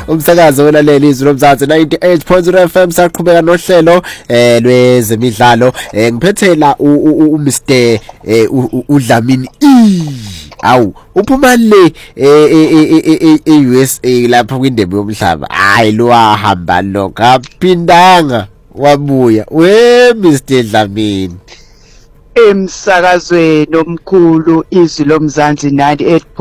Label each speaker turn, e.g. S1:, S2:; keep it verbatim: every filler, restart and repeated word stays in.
S1: umsakazo olaleli izwi lomzansi ninety-eight point zero F M saqhubeka nohlelo eh lwezemidlalo eh ngiphethela u Mister uDlamini e awu uphuma le e-U S A lapha kwindebe yomhlaba hayi lo wahamba lo kaphindanga wabuya we Mister Dlamini
S2: emsakazweni omkhulu izwi lomzansi ninety-eight